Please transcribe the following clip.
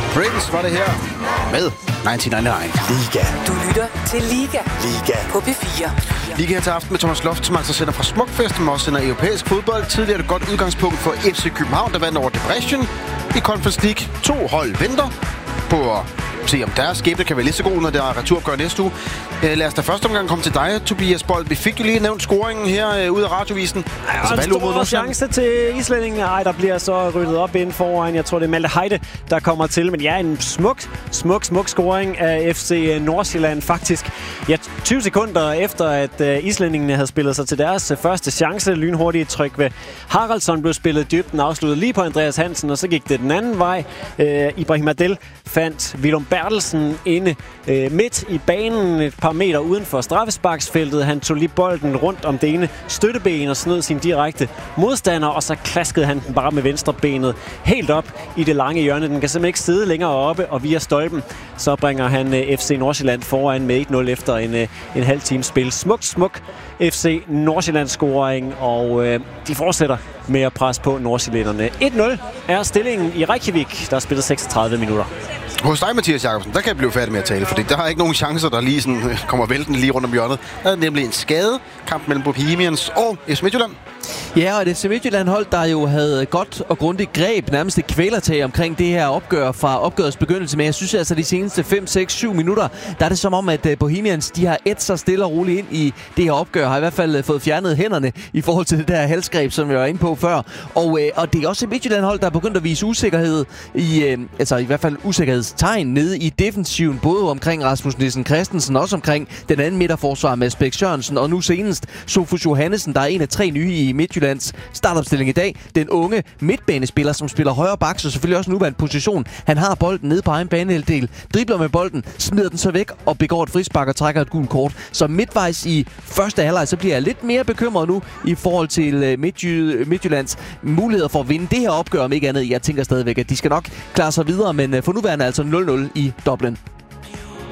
Prince var det her med 1999. Liga. Du lytter til Liga. Liga. På P4. Liga her til aften med Thomas Loftsmark, der sender fra Smukfest, som også sender europæisk fodbold. Tidligere er det godt udgangspunkt for FC København, der vandt over Depression i Conference League. 2 hold venter på at se, om deres skæbne kan være lige så god, når det er returopgør næste uge. Lad os da første omgang komme til dig, Tobias Bold. Vi fik jo lige nævnt scoringen her ud af radiovisen. Altså, en stor chance til islændingen. Ej, der bliver så ryddet op ind foran. Jeg tror, det er Malte Heide, der kommer til. Men ja, en smuk scoring af FC Nordsjælland faktisk. Ja, 20 sekunder efter, at islændingene havde spillet sig til deres første chance. Lynhurtigt tryk ved Haraldsson blev spillet dybden, afsluttet lige på Andreas Hansen, og så gik det den anden vej. Ibrahim Adel fandt Willum Bertelsen inde midt i banen, et par meter uden for straffesparksfeltet. Han tog lige bolden rundt om det ene støtteben og snød sin direkte modstander, og så klaskede han den bare med venstrebenet helt op i det lange hjørne. Den kan simpelthen ikke sidde længere oppe, og via stolpen, så bringer han FC Nordsjælland foran med 1-0 efter en halv times spil. Smuk FC Nordsjælland-scoring, og de fortsætter med at presse på nordsjællænderne. 1-0 er stillingen i Reykjavik, der er spillet 36 minutter. Hos dig, Mathias Jacobsen, der kan jeg blive færdig med at tale, fordi der er ikke nogen chancer, der lige sådan kommer væltende lige rundt om hjørnet. Der er nemlig en skade. Kamp mellem Bohemians og FC Midtjylland. Ja, og det FC Midtjylland-hold, der jo havde godt og grundigt greb, nærmest et kvælertag omkring det her opgør fra opgørets begyndelse. Men jeg synes altså, de seneste 5, 6, 7 minutter, der er det som om, at Bohemians, de har ædt sig stille og roligt ind i det her opgør. Har i hvert fald fået fjernet hænderne i forhold til det der halsgreb, som jeg var inde på før. Og det er også et Midtjylland-hold, der er begyndt at vise usikkerhed i hvert fald usikkerhedstegn nede i defensiven, både omkring Rasmus Nielsen Christensen, også omkring den anden midterforsvar med Bæk Sørensen, og nu senest Sofus Johannesen, der er en af 3 nye i Midtjyllands startopstilling i dag. Den unge midtbanespiller, som spiller højre bak, så selvfølgelig også nuværende position. Han har bolden nede på egen banehalvdel, dribler med bolden, smider den så væk og begår et frispark og trækker et gult kort. Så midtvejs i første halvleg, så bliver jeg lidt mere bekymret nu i forhold til Midtjyllands muligheder for at vinde det her opgør, om ikke andet. Jeg tænker stadigvæk, at de skal nok klare sig videre, men for nuværende altså 0-0 i Dublin.